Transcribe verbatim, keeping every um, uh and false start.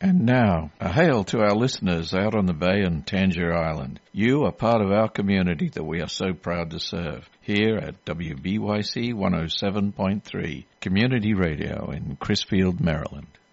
And now, a hail to our listeners out on the bay and Tangier Island. You are part of our community that we are so proud to serve. Here at W B Y C one oh seven point three, Community Radio in Crisfield, Maryland.